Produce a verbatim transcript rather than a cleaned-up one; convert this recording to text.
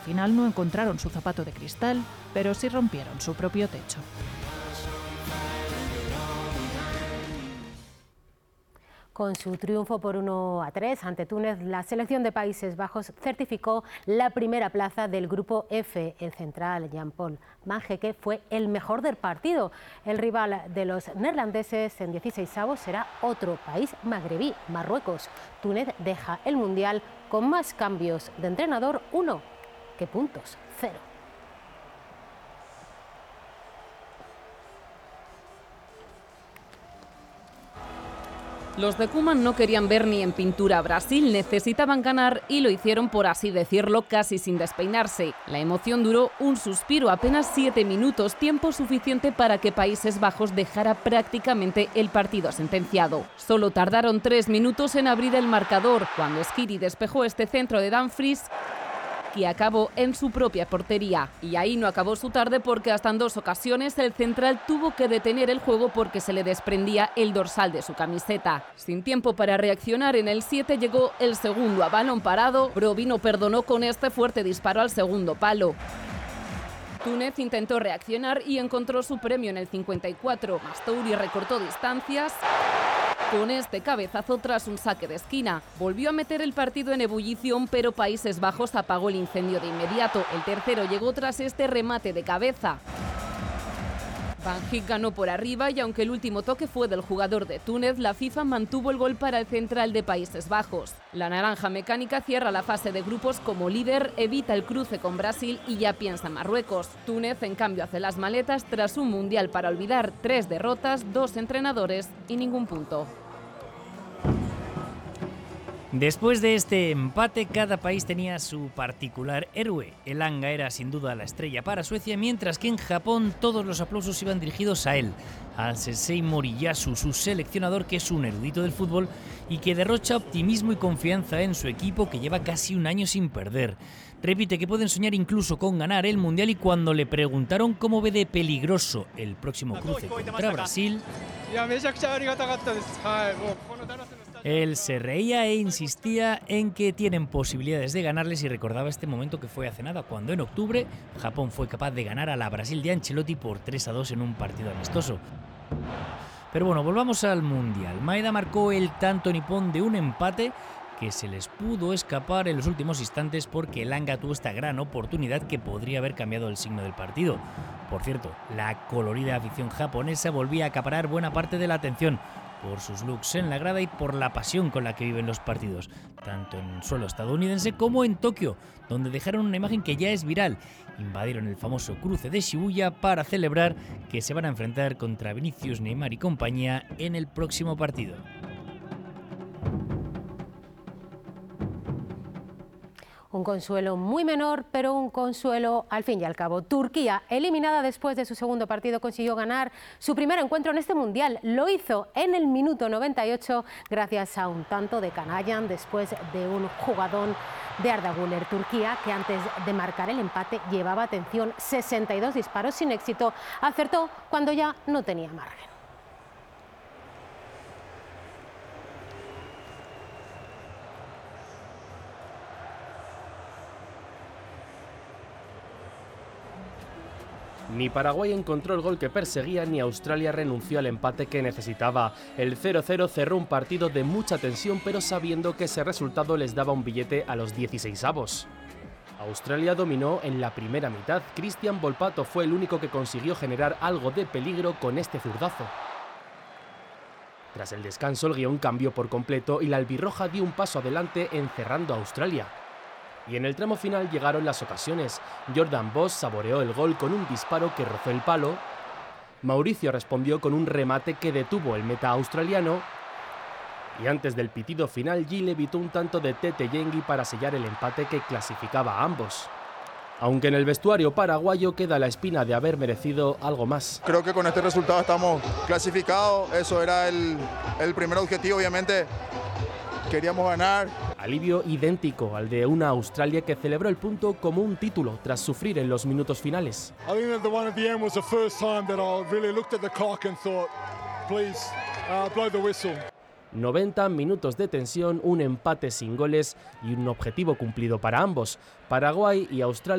final no encontraron su zapato de cristal, pero sí rompieron su propio techo. Con su triunfo por uno a tres ante Túnez, la selección de Países Bajos certificó la primera plaza del grupo F. El central Jean-Paul Van Hecke fue el mejor del partido. El rival de los neerlandeses en dieciseisavos será otro país magrebí, Marruecos. Túnez deja el Mundial con más cambios de entrenador, uno, que puntos, cero. Los de Koeman no querían ver ni en pintura a Brasil, necesitaban ganar y lo hicieron, por así decirlo, casi sin despeinarse. La emoción duró un suspiro, apenas siete minutos, tiempo suficiente para que Países Bajos dejara prácticamente el partido sentenciado. Solo tardaron tres minutos en abrir el marcador, cuando Skhiri despejó este centro de Dumfries, que acabó en su propia portería. Y ahí no acabó su tarde, porque hasta en dos ocasiones el central tuvo que detener el juego porque se le desprendía el dorsal de su camiseta. Sin tiempo para reaccionar, en el siete llegó el segundo a balón parado. Brobbey no perdonó con este fuerte disparo al segundo palo. Túnez intentó reaccionar y encontró su premio en el cincuenta y cuatro. Mastouri recortó distancias con este cabezazo tras un saque de esquina. Volvió a meter el partido en ebullición, pero Países Bajos apagó el incendio de inmediato. El tercero llegó tras este remate de cabeza. Van Hecke ganó por arriba y aunque el último toque fue del jugador de Túnez, la FIFA mantuvo el gol para el central de Países Bajos. La naranja mecánica cierra la fase de grupos como líder, evita el cruce con Brasil y ya piensa en Marruecos. Túnez, en cambio, hace las maletas tras un mundial para olvidar: tres derrotas, dos entrenadores y ningún punto. Después de este empate, cada país tenía su particular héroe. Elanga era sin duda la estrella para Suecia, mientras que en Japón todos los aplausos iban dirigidos a él, al Sensei Moriyasu, su seleccionador, que es un erudito del fútbol y que derrocha optimismo y confianza en su equipo, que lleva casi un año sin perder. Repite que pueden soñar incluso con ganar el Mundial, y cuando le preguntaron cómo ve de peligroso el próximo cruce contra Brasil, él se reía e insistía en que tienen posibilidades de ganarles, y recordaba este momento que fue hace nada, cuando en octubre Japón fue capaz de ganar a la Brasil de Ancelotti por tres a dos en un partido amistoso. Pero bueno, volvamos al Mundial. Maeda marcó el tanto nipón de un empate que se les pudo escapar en los últimos instantes, porque Elanga tuvo esta gran oportunidad que podría haber cambiado el signo del partido. Por cierto, la colorida afición japonesa volvía a acaparar buena parte de la atención por sus looks en la grada y por la pasión con la que viven los partidos, tanto en suelo estadounidense como en Tokio, donde dejaron una imagen que ya es viral. Invadieron el famoso cruce de Shibuya para celebrar que se van a enfrentar contra Vinicius, Neymar y compañía en el próximo partido. Un consuelo muy menor, pero un consuelo al fin y al cabo. Turquía, eliminada después de su segundo partido, consiguió ganar su primer encuentro en este Mundial. Lo hizo en el minuto noventa y ocho gracias a un tanto de Kanayan después de un jugadón de Arda Güler. Turquía, que antes de marcar el empate llevaba, atención, sesenta y dos disparos sin éxito, acertó cuando ya no tenía margen. Ni Paraguay encontró el gol que perseguía, ni Australia renunció al empate que necesitaba. El cero cero cerró un partido de mucha tensión, pero sabiendo que ese resultado les daba un billete a los dieciseisavos. Australia dominó en la primera mitad. Cristian Volpato fue el único que consiguió generar algo de peligro con este zurdazo. Tras el descanso, el guión cambió por completo y la albirroja dio un paso adelante, encerrando a Australia. Y en el tramo final llegaron las ocasiones. Jordan Boss saboreó el gol con un disparo que rozó el palo. Mauricio respondió con un remate que detuvo el meta australiano. Y antes del pitido final, Gil evitó un tanto de Tete Yengi para sellar el empate que clasificaba a ambos. Aunque en el vestuario paraguayo queda la espina de haber merecido algo más. Creo que con este resultado estamos clasificados. Eso era el, el primer objetivo, obviamente. Queríamos ganar. Alivio idéntico al de una Australia que celebró el punto como un título tras sufrir en los minutos finales. noventa minutos de tensión, un empate sin goles y un objetivo cumplido para ambos. Paraguay y Australia